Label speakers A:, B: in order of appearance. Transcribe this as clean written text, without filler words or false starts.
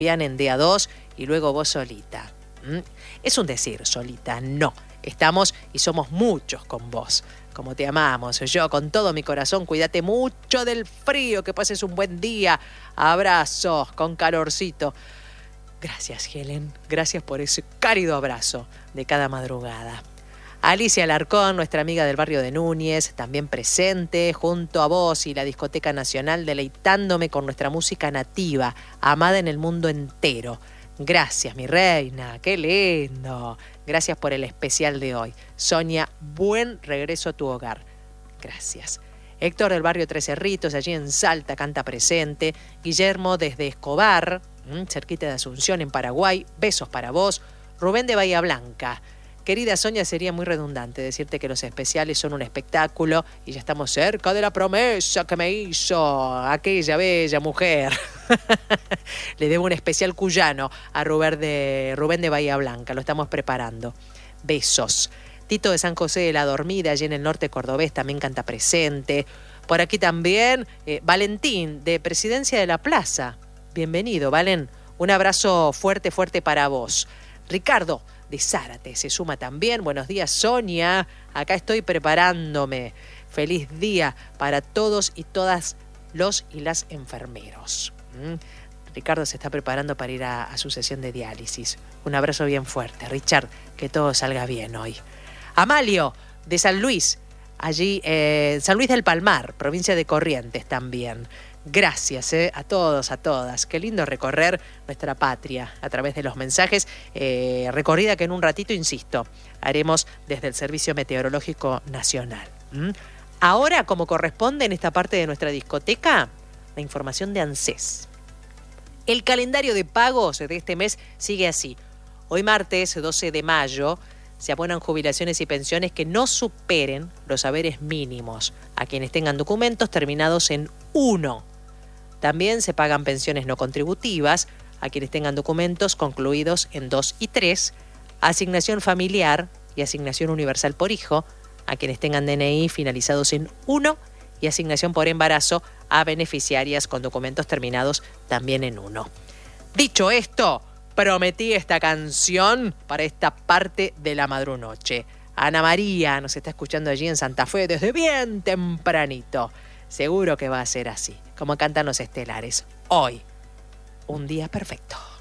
A: en día 2 y luego vos solita. Es un decir, solita, no. Estamos y somos muchos con vos. Como te amamos, yo con todo mi corazón, cuídate mucho del frío, que pases un buen día. Abrazos con calorcito. Gracias, Helen. Gracias por ese cálido abrazo de cada madrugada. Alicia Alarcón, nuestra amiga del barrio de Núñez, también presente, junto a vos y la Discoteca Nacional, deleitándome con nuestra música nativa, amada en el mundo entero. Gracias, mi reina, qué lindo. Gracias por el especial de hoy. Sonia, buen regreso a tu hogar. Gracias. Héctor del barrio Tres Cerritos, allí en Salta, canta presente. Guillermo desde Escobar, cerquita de Asunción, en Paraguay. Besos para vos. Rubén de Bahía Blanca. Querida Sonia, sería muy redundante decirte que los especiales son un espectáculo y ya estamos cerca de la promesa que me hizo aquella bella mujer. Le debo un especial cuyano a Rubén de Bahía Blanca, lo estamos preparando. Besos. Tito de San José de la Dormida, allí en el norte cordobés, también canta presente. Por aquí también Valentín, de Presidencia de la Plaza. Bienvenido, Valen. Un abrazo fuerte, fuerte para vos. Ricardo de Zárate se suma también. Buenos días, Sonia. Acá estoy preparándome. Feliz día para todos y todas los y las enfermeros. Ricardo se está preparando para ir a su sesión de diálisis. Un abrazo bien fuerte. Richard, que todo salga bien hoy. Amalio, de San Luis, allí, San Luis del Palmar, provincia de Corrientes también. Gracias a todos, a todas. Qué lindo recorrer nuestra patria a través de los mensajes. Recorrida que en un ratito, insisto, haremos desde el Servicio Meteorológico Nacional. Ahora, como corresponde en esta parte de nuestra discoteca, la información de ANSES. El calendario de pagos de este mes sigue así. Hoy martes 12 de mayo se abonan jubilaciones y pensiones que no superen los haberes mínimos a quienes tengan documentos terminados en 1. También se pagan pensiones no contributivas a quienes tengan documentos concluidos en 2 y 3, asignación familiar y asignación universal por hijo a quienes tengan DNI finalizados en 1 y asignación por embarazo a beneficiarias con documentos terminados también en 1. Dicho esto, prometí esta canción para esta parte de la madrunoche. Ana María nos está escuchando allí en Santa Fe desde bien tempranito. Seguro que va a ser así, como cantan los estelares. Hoy, un día perfecto.